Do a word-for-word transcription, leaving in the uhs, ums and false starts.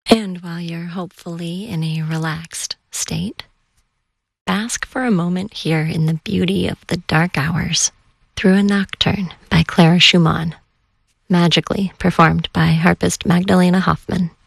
And while you're hopefully in a relaxed state, bask for a moment here in the beauty of the dark hours through a nocturne by Clara Schumann, magically performed by harpist Magdalena Hoffman.